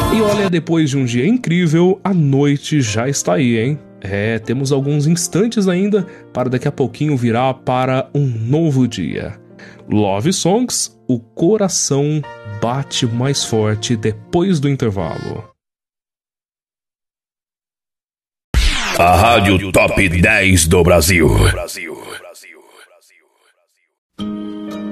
E olha, depois de um dia incrível, a noite já está aí, hein? Temos alguns instantes ainda para daqui a pouquinho virar para um novo dia. Love Songs, o coração bate mais forte depois do intervalo. A Rádio Top 10 do Brasil.